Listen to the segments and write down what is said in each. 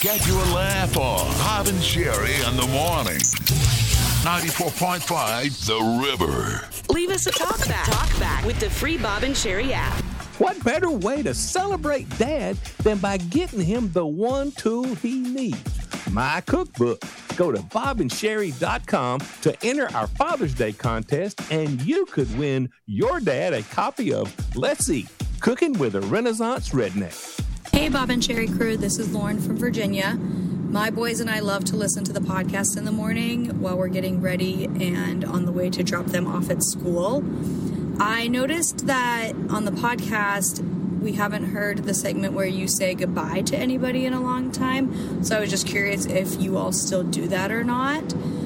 get your laugh on. Bob and Sherry in the morning. 94.5 The River. Leave us a talk back with the free Bob and Sherry app. What better way to celebrate Dad than by getting him the one tool he needs? My cookbook. Go to bobandsherry.com to enter our Father's Day contest, and you could win your dad a copy of Let's Eat, Cooking with a Renaissance Redneck. Hey, Bob and Sherry crew. This is Lauren from Virginia. My boys and I love to listen to the podcast in the morning while we're getting ready and on the way to drop them off at school. I noticed that on the podcast, we haven't heard the segment where you say goodbye to anybody in a long time. So I was just curious if you all still do that or not.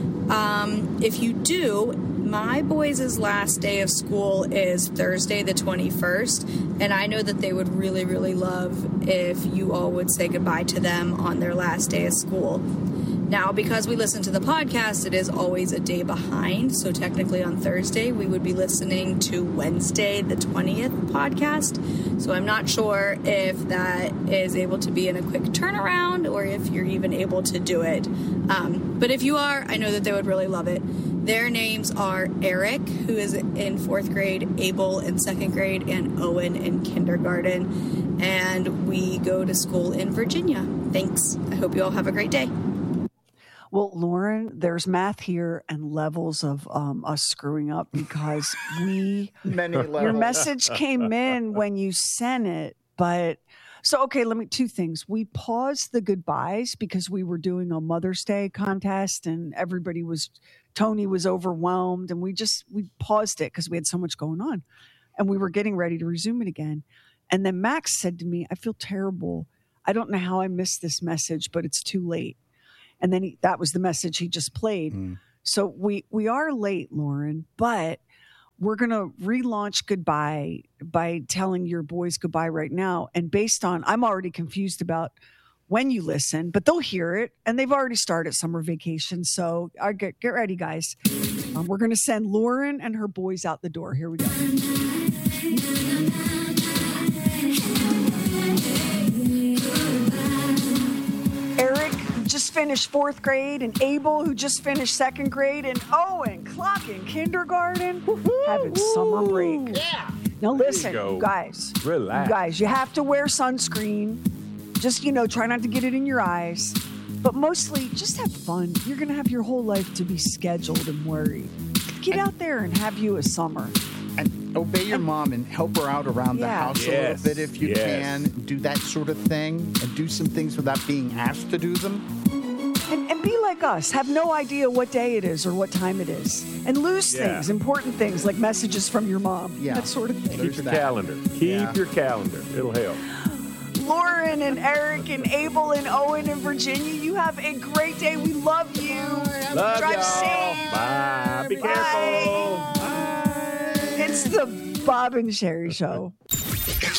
If you do, my boys' last day of school is Thursday the 21st, and I know that they would really, really love if you all would say goodbye to them on their last day of school. Now, because we listen to the podcast, it is always a day behind, so technically on Thursday we would be listening to Wednesday the 20th podcast, so I'm not sure if that is able to be in a quick turnaround or if you're even able to do it. But if you are, I know that they would really love it. Their names are Eric, who is in 4th grade, Abel in 2nd grade, and Owen in kindergarten. And we go to school in Virginia. Thanks. I hope you all have a great day. Well, Lauren, there's math here and levels of us screwing up because Many levels. your message came in when you sent it, but so, okay, two things. We paused the goodbyes because we were doing a Mother's Day contest and Tony was overwhelmed, and we paused it because we had so much going on and we were getting ready to resume it again. And then Max said to me, I feel terrible. I don't know how I missed this message, but it's too late. And then that was the message he just played. So we are late, Lauren, but we're going to relaunch goodbye by telling your boys goodbye right now. And based on, I'm already confused about when you listen, but they'll hear it. And they've already started summer vacation. So get ready, guys. We're going to send Lauren and her boys out the door. Here we go. Eric, who just finished 4th grade, and Abel, who just finished 2nd grade, and Owen, clocking kindergarten, having summer break. Yeah. Now listen, go. you guys. Relax. You guys, you have to wear sunscreen. Just, try not to get it in your eyes. But mostly, just have fun. You're going to have your whole life to be scheduled and worried. Get out there and have you a summer. And obey your mom and help her out around the house a little bit if you can. Do that sort of thing and do some things without being asked to do them. And be like us. Have no idea what day it is or what time it is. And lose things, important things like messages from your mom. Yeah. That sort of thing. Keep your calendar. Keep your calendar. It'll help. Lauren and Eric and Abel and Owen and Virginia, you have a great day. We love you. Love Drive y'all. safe. Bye. Be Bye. careful. It's the Bob and Sherry Show. It's